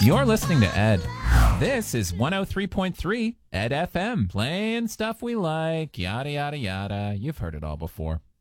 You're listening to Ed. This is 103.3 Ed FM, playing stuff we like, yada, yada, yada. You've heard it all before.